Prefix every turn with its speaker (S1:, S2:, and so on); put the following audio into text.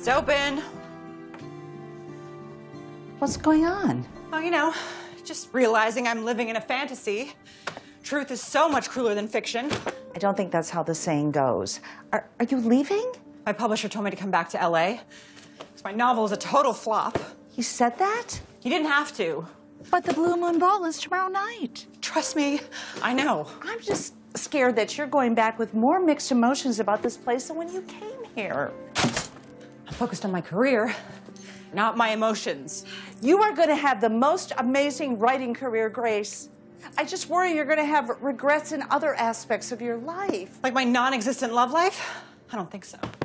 S1: It's open.
S2: What's going on?
S1: Oh, you know, just realizing I'm living in a fantasy. Truth is so much crueler than fiction.
S2: I don't think that's how the saying goes. Are you leaving?
S1: My publisher told me to come back to LA because my novel is a total flop.
S2: He said that?
S1: You didn't have to.
S2: But the Blue Moon Ball is tomorrow night.
S1: Trust me, I know.
S2: I'm just scared that you're going back with more mixed emotions about this place than when you came here.
S1: I'm focused on my career, not my emotions.
S2: You are going to have the most amazing writing career, Grace. I just worry you're going to have regrets in other aspects of your life.
S1: Like my non-existent love life? I don't think so.